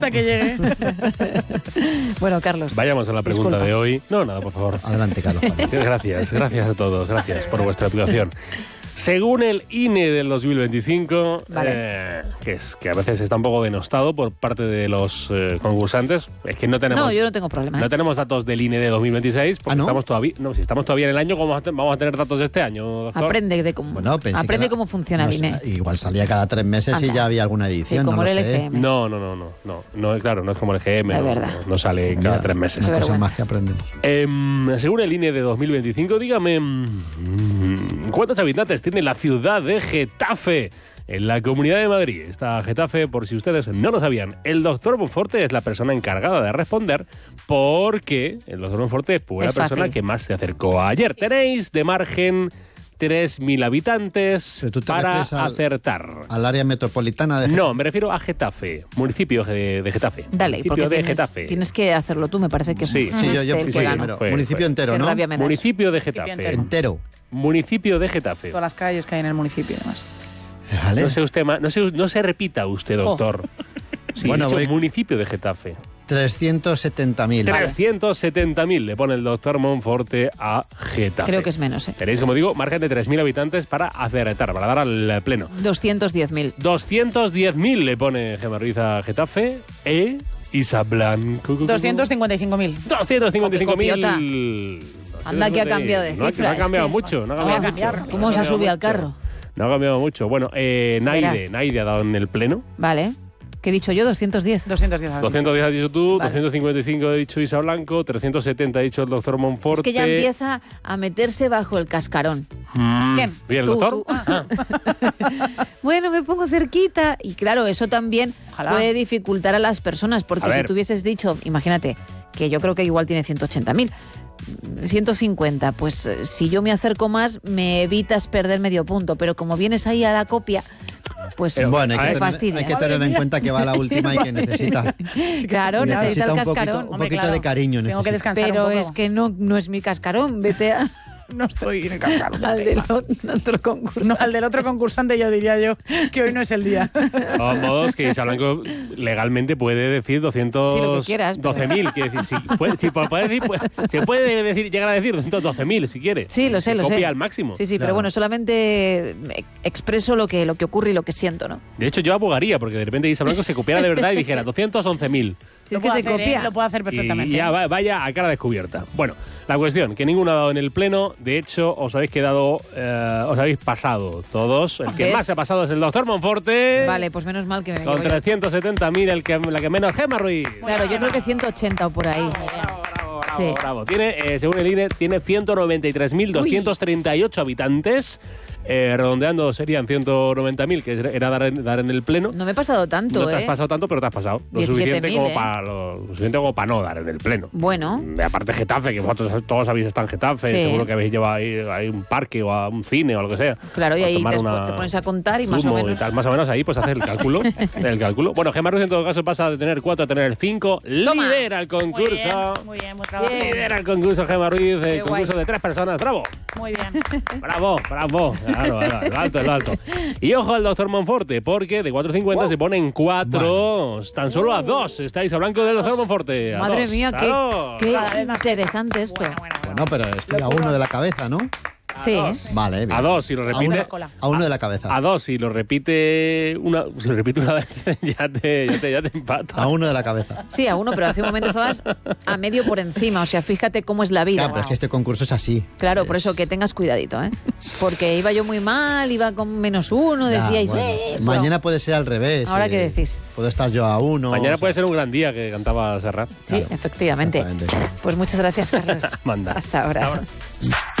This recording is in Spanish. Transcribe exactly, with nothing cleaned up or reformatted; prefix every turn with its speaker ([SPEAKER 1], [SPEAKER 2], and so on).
[SPEAKER 1] que llegue.
[SPEAKER 2] Bueno, Carlos.
[SPEAKER 3] Vayamos a la pregunta
[SPEAKER 2] disculpa.
[SPEAKER 3] de hoy. No, nada, por favor.
[SPEAKER 4] Adelante, Carlos.
[SPEAKER 3] Gracias, gracias a todos. Gracias por vuestra actuación. Según el I N E del dos mil veinticinco,
[SPEAKER 2] Vale.
[SPEAKER 3] eh, que es que a veces está un poco denostado por parte de los eh, concursantes, es que no tenemos,
[SPEAKER 2] No, yo no tengo problema. ¿eh?
[SPEAKER 3] no tenemos datos del I N E de dos mil veintiséis, porque
[SPEAKER 4] ¿Ah, no?
[SPEAKER 3] estamos todavía, no, si estamos todavía en el año, ¿cómo vamos a tener datos de este año, doctor?
[SPEAKER 2] Aprende de cómo,
[SPEAKER 4] Bueno, pensé
[SPEAKER 2] aprende
[SPEAKER 4] que
[SPEAKER 2] cómo funciona
[SPEAKER 4] no
[SPEAKER 2] el I N E.
[SPEAKER 4] sé, igual salía cada tres meses
[SPEAKER 2] Anda.
[SPEAKER 4] y ya había alguna
[SPEAKER 2] Sí,
[SPEAKER 4] edición,
[SPEAKER 2] como
[SPEAKER 4] no lo
[SPEAKER 2] el
[SPEAKER 4] sé.
[SPEAKER 2] L G M.
[SPEAKER 3] No, no, no, no, no, no, claro, no es como el G M,
[SPEAKER 2] Es
[SPEAKER 3] no,
[SPEAKER 2] verdad.
[SPEAKER 3] no, no sale cada
[SPEAKER 4] Mira,
[SPEAKER 3] tres meses.
[SPEAKER 4] Una
[SPEAKER 2] Qué
[SPEAKER 4] cosa
[SPEAKER 2] vergüenza.
[SPEAKER 4] más que aprendemos.
[SPEAKER 3] Eh, según el I N E de dos mil veinticinco, dígame, mm, ¿cuántos habitantes tiene la ciudad de Getafe en la Comunidad de Madrid? Está Getafe, por si ustedes no lo sabían. El doctor Monforte es la persona encargada de responder porque el doctor Monforte fue
[SPEAKER 2] Es
[SPEAKER 3] la persona
[SPEAKER 2] fácil.
[SPEAKER 3] que más se acercó ayer. Tenéis de margen tres mil habitantes
[SPEAKER 4] Pero tú te
[SPEAKER 3] para
[SPEAKER 4] refieres al-
[SPEAKER 3] acertar.
[SPEAKER 4] Al área metropolitana de
[SPEAKER 3] No, me refiero a Getafe, municipio de, de Getafe.
[SPEAKER 2] Dale,
[SPEAKER 3] municipio
[SPEAKER 2] porque
[SPEAKER 3] de
[SPEAKER 2] tienes,
[SPEAKER 3] Getafe.
[SPEAKER 2] tienes que hacerlo tú, me parece que
[SPEAKER 3] Sí.
[SPEAKER 2] es
[SPEAKER 4] Sí, yo,
[SPEAKER 2] este
[SPEAKER 4] yo
[SPEAKER 2] el
[SPEAKER 4] sí,
[SPEAKER 2] que gana.
[SPEAKER 4] primero.
[SPEAKER 3] Fue,
[SPEAKER 4] Municipio
[SPEAKER 3] fue.
[SPEAKER 4] entero,
[SPEAKER 2] Qué
[SPEAKER 4] ¿no?
[SPEAKER 2] rabia me das.
[SPEAKER 3] Municipio de
[SPEAKER 1] Municipio
[SPEAKER 3] Getafe.
[SPEAKER 1] entero.
[SPEAKER 4] Entero.
[SPEAKER 3] Municipio de Getafe.
[SPEAKER 1] Todas las calles que hay en el municipio y demás.
[SPEAKER 4] ¿Vale?
[SPEAKER 3] No se, usted, ma- no, se, no se repita usted, doctor. Sí,
[SPEAKER 4] Bueno,
[SPEAKER 3] he dicho
[SPEAKER 4] voy-
[SPEAKER 3] municipio de Getafe.
[SPEAKER 4] trescientos setenta mil.
[SPEAKER 3] trescientos setenta mil le pone el doctor Monforte a Getafe.
[SPEAKER 2] Creo que es menos, ¿eh?
[SPEAKER 3] Tenéis, como digo, margen de tres mil habitantes para acertar, para dar al pleno.
[SPEAKER 2] doscientos diez mil.
[SPEAKER 3] doscientos diez mil le pone Gemma Ruiz a Getafe e Isa Blanco.
[SPEAKER 1] doscientos cincuenta y cinco mil.
[SPEAKER 3] doscientos cincuenta y cinco
[SPEAKER 2] Copiota.
[SPEAKER 3] mil.
[SPEAKER 2] Anda, que ha cambiado de
[SPEAKER 3] No, ha-
[SPEAKER 2] cifra,
[SPEAKER 3] No ha
[SPEAKER 2] es
[SPEAKER 3] cambiado
[SPEAKER 2] que-
[SPEAKER 3] mucho. No ha
[SPEAKER 1] No voy a
[SPEAKER 3] cambiado
[SPEAKER 1] cambiar.
[SPEAKER 3] mucho.
[SPEAKER 2] ¿Cómo
[SPEAKER 3] No ha
[SPEAKER 2] se ha
[SPEAKER 3] cambiado
[SPEAKER 2] subido al
[SPEAKER 3] mucho.
[SPEAKER 2] carro?
[SPEAKER 3] No ha cambiado mucho. Bueno, eh, Naide,
[SPEAKER 2] Verás.
[SPEAKER 3] Naide ha dado en el pleno.
[SPEAKER 2] Vale. ¿Qué he dicho yo? doscientos diez.
[SPEAKER 1] doscientos diez. has dicho.
[SPEAKER 3] doscientos diez ha dicho tú,
[SPEAKER 2] Vale.
[SPEAKER 3] doscientos cincuenta y cinco ha dicho Isa Blanco, trescientos setenta ha dicho el doctor Monforte.
[SPEAKER 2] Es que ya empieza a meterse bajo el cascarón.
[SPEAKER 3] Mm,
[SPEAKER 1] ¿Quién?
[SPEAKER 3] ¿Bien, el
[SPEAKER 2] Tú,
[SPEAKER 3] doctor?
[SPEAKER 2] tú.
[SPEAKER 3] Ah.
[SPEAKER 2] Bueno, me pongo cerquita. Y claro, eso también
[SPEAKER 1] Ojalá.
[SPEAKER 2] puede dificultar a las personas, porque
[SPEAKER 3] A
[SPEAKER 2] si
[SPEAKER 3] ver.
[SPEAKER 2] tú hubieses dicho, imagínate, que yo creo que igual tiene ciento ochenta mil, ciento cincuenta, pues eh, si yo me acerco más, me evitas perder medio punto, pero como vienes ahí a la copia, pues
[SPEAKER 3] Pero,
[SPEAKER 4] Bueno, hay
[SPEAKER 3] a
[SPEAKER 4] que,
[SPEAKER 3] ver,
[SPEAKER 2] te
[SPEAKER 4] tener,
[SPEAKER 2] fastidias.
[SPEAKER 4] hay que tener en cuenta que va la última y que necesita,
[SPEAKER 2] Claro, necesita
[SPEAKER 4] necesita
[SPEAKER 2] el
[SPEAKER 4] un poquito,
[SPEAKER 2] cascarón.
[SPEAKER 4] un
[SPEAKER 1] Hombre,
[SPEAKER 4] poquito
[SPEAKER 1] claro.
[SPEAKER 4] de cariño.
[SPEAKER 1] Tengo que
[SPEAKER 4] necesita.
[SPEAKER 1] descansar
[SPEAKER 2] Pero
[SPEAKER 1] un poco.
[SPEAKER 2] es que no, no es mi cascarón, vete a-
[SPEAKER 1] No estoy en el cascarón.
[SPEAKER 2] al del otro concurso.
[SPEAKER 1] No, al del otro concursante yo diría yo que hoy no es el día.
[SPEAKER 3] De todos modos, que Isa Blanco legalmente puede decir doscientos
[SPEAKER 2] Sí, lo que quieras, pero-
[SPEAKER 3] doce mil. Quiere decir, si puede, si puede decir, pues, se puede decir, llegar a decir doscientos doce mil si quiere.
[SPEAKER 2] Sí, lo sé,
[SPEAKER 3] Se
[SPEAKER 2] lo
[SPEAKER 3] copia
[SPEAKER 2] sé.
[SPEAKER 3] al máximo.
[SPEAKER 2] Sí, sí,
[SPEAKER 4] Claro.
[SPEAKER 2] pero bueno, solamente eh, expreso lo que, lo que ocurre y lo que siento, ¿no?
[SPEAKER 3] De hecho, yo abogaría porque de repente Isa Blanco se copiara de verdad y dijera doscientos once mil.
[SPEAKER 2] Si
[SPEAKER 1] Lo
[SPEAKER 2] es que
[SPEAKER 1] puedo
[SPEAKER 2] se
[SPEAKER 1] hacer, ¿eh?
[SPEAKER 2] copia.
[SPEAKER 1] Lo puedo hacer
[SPEAKER 3] Y
[SPEAKER 1] perfectamente.
[SPEAKER 3] ya va- vaya a cara descubierta. Bueno, la cuestión, que ninguno ha dado en el pleno. De hecho, os habéis quedado, eh, os habéis pasado todos. El que
[SPEAKER 2] ¿Ves?
[SPEAKER 3] más se ha pasado es el doctor Monforte.
[SPEAKER 2] Vale, pues menos mal que me
[SPEAKER 3] Con
[SPEAKER 2] llevo yo.
[SPEAKER 3] trescientos setenta mil, el que, la que menos, Gemma Ruiz.
[SPEAKER 2] Claro, yo creo que ciento ochenta o por ahí.
[SPEAKER 3] Bravo, bravo,
[SPEAKER 2] Sí.
[SPEAKER 3] bravo. Tiene, eh, según el I N E, tiene ciento noventa y tres mil doscientos treinta y ocho habitantes. Eh, redondeando serían ciento noventa mil, que era dar en, dar en el pleno.
[SPEAKER 2] No me he pasado tanto,
[SPEAKER 3] No te has
[SPEAKER 2] ¿eh?
[SPEAKER 3] pasado tanto, pero te has pasado. Lo
[SPEAKER 2] diecisiete
[SPEAKER 3] suficiente,
[SPEAKER 2] mil,
[SPEAKER 3] como
[SPEAKER 2] ¿eh?
[SPEAKER 3] para, lo suficiente como para no dar en el pleno.
[SPEAKER 2] Bueno.
[SPEAKER 3] Mm, Aparte Getafe, que vosotros todos habéis estado en Getafe,
[SPEAKER 2] Sí.
[SPEAKER 3] seguro que habéis llevado ahí a un parque o a un cine o lo que sea.
[SPEAKER 2] Claro, y
[SPEAKER 3] A
[SPEAKER 2] ahí
[SPEAKER 3] tomar
[SPEAKER 2] te,
[SPEAKER 3] una
[SPEAKER 2] te pones a contar y más o
[SPEAKER 3] zumo
[SPEAKER 2] menos.
[SPEAKER 3] y tal, más o menos ahí pues haces el cálculo. el cálculo. Bueno, Gemma Ruiz en todo caso pasa de tener cuatro a tener cinco.
[SPEAKER 2] Toma.
[SPEAKER 3] Lidera el
[SPEAKER 1] Muy bien,
[SPEAKER 3] concurso.
[SPEAKER 1] muy bien, muy trabajo.
[SPEAKER 2] Bien.
[SPEAKER 3] Lidera el concurso Gemma Ruiz, el
[SPEAKER 2] Qué
[SPEAKER 3] concurso
[SPEAKER 2] guay.
[SPEAKER 3] de tres personas. ¡Bravo!
[SPEAKER 1] Muy bien.
[SPEAKER 3] Bravo, bravo. Claro, claro, lo alto, lo alto. Y ojo al doctor Monforte, porque de cuatro cincuenta se pone en cuatro. Tan solo a dos estáis a blanco del doctor Monforte. A
[SPEAKER 2] Madre
[SPEAKER 3] dos,
[SPEAKER 2] mía,
[SPEAKER 3] a
[SPEAKER 2] qué,
[SPEAKER 3] dos.
[SPEAKER 2] qué
[SPEAKER 1] Cada vez más.
[SPEAKER 2] interesante esto.
[SPEAKER 1] Bueno, bueno, bueno.
[SPEAKER 4] Bueno, pero estoy a uno de la cabeza, ¿no?
[SPEAKER 2] Sí, ¿eh?
[SPEAKER 4] Vale, bien.
[SPEAKER 3] A dos, si lo
[SPEAKER 4] A
[SPEAKER 3] repite.
[SPEAKER 4] uno, a uno de la cabeza.
[SPEAKER 3] A dos, si lo repite una, si lo repite una vez, ya te, ya te, ya te empata.
[SPEAKER 4] A uno de la cabeza.
[SPEAKER 2] Sí, a uno, pero hace un momento estabas a medio por encima. O sea, fíjate cómo es la vida.
[SPEAKER 4] Claro, pero es que este concurso es así.
[SPEAKER 2] Claro, por
[SPEAKER 4] Es-
[SPEAKER 2] eso que tengas cuidadito, ¿eh? Porque iba yo muy mal, iba con menos uno,
[SPEAKER 4] Ya,
[SPEAKER 2] decíais,
[SPEAKER 4] bueno.
[SPEAKER 2] "Eh, eso".
[SPEAKER 4] Mañana puede ser al revés.
[SPEAKER 2] ¿Ahora
[SPEAKER 4] eh,
[SPEAKER 2] qué decís?
[SPEAKER 4] Puedo estar yo a uno.
[SPEAKER 3] Mañana
[SPEAKER 4] o sea,
[SPEAKER 3] puede ser un gran día que cantaba Serrat.
[SPEAKER 2] Sí,
[SPEAKER 4] Claro,
[SPEAKER 2] efectivamente.
[SPEAKER 4] exactamente.
[SPEAKER 2] Pues muchas gracias, Carlos.
[SPEAKER 3] Manda.
[SPEAKER 2] Hasta ahora.
[SPEAKER 3] Hasta ahora.